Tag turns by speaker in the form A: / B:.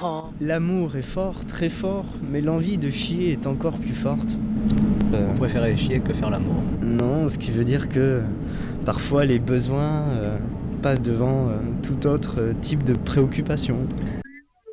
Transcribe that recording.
A: L'amour est fort, très fort, mais l'envie de chier est encore plus forte.
B: Vous préférez chier que faire l'amour.
A: Non, ce qui veut dire que parfois les besoins passent devant tout autre type de préoccupation.